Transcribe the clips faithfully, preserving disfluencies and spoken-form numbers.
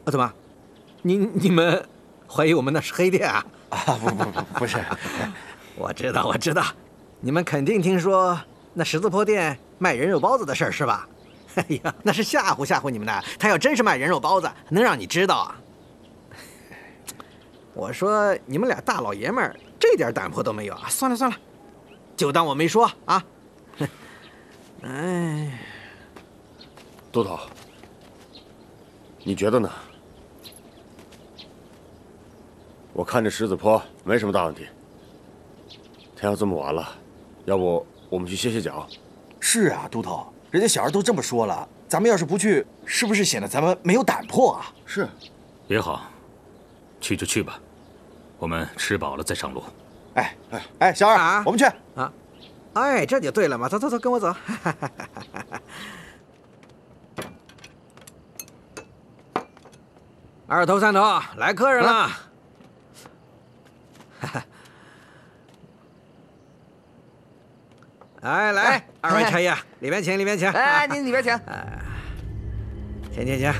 怎么？你你们怀疑我们那是黑店啊？ 啊，不不不，不是。 我知道，我知道，你们肯定听说那十字坡店卖人肉包子的事儿是吧？哎呀，那是吓唬吓唬你们的。他要真是卖人肉包子，能让你知道啊？我说你们俩大老爷们儿这点胆魄都没有啊！算了算了，就当我没说啊。哎， 都头，你觉得呢？我看这十字坡没什么大问题。天要这么晚了，要不我们去歇歇脚？ 是啊，都头，人家小孩都这么说了，咱们要是不去，是不是显得咱们没有胆魄啊？ 是， 也好，去就去吧，我们吃饱了再上路。 哎哎哎，小二，啊、我们去啊！哎，这就对了嘛，走走走，跟我走。二头三头，来客人了。啊来来，哎、二位茶叶，里边请，里边请。 哎，您里边请。 哎，请请请。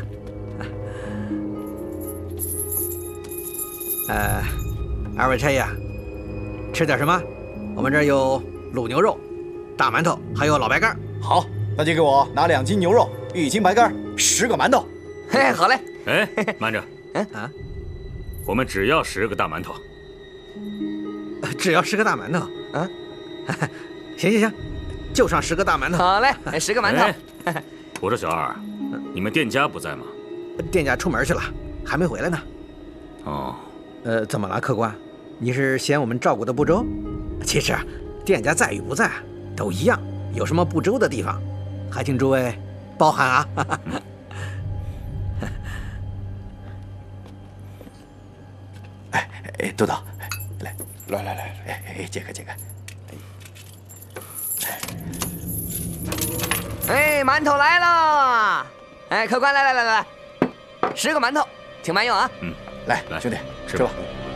呃，二位茶叶，吃点什么？我们这儿有卤牛肉、大馒头，还有老白干。 好，那就给我拿两斤牛肉，一斤白干，十个馒头。 嘿，好嘞。 哎，慢着。 嗯啊， 我们只要十个大馒头。 只要十个大馒头。啊，行行行，就上十个大馒头。 好嘞，十个馒头。 哎、我说小二，你们店家不在吗？ 店家出门去了，还没回来呢。 哦。 呃，怎么了，客官？你是嫌我们照顾的不周？其实，店家在与不在都一样，有什么不周的地方，还请诸位包涵啊。 哎哎，豆豆，来来来来，哎哎，这个这个。 哎，馒头来了！哎，客官，来来来来，十个馒头，请慢用啊。 嗯， 来， 来兄弟， 吃吧。